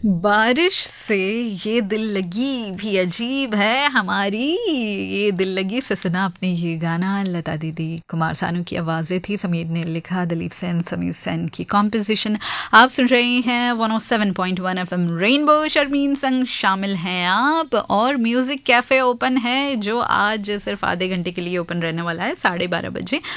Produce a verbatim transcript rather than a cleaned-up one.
बारिश से ये दिल लगी भी अजीब है हमारी, ये दिल लगी से सुना आपने ये गाना। लता दीदी, कुमार सानू की आवाज़ें थी, समीर ने लिखा, दलीप सेन, समीर सेन की कॉम्पोजिशन। आप सुन रहे हैं one O seven point one FM rainbow. Sharmin संग शामिल हैं आप, और म्यूज़िक कैफ़े ओपन है जो आज सिर्फ आधे घंटे के लिए ओपन रहने वाला है, साढ़े बारह बजे।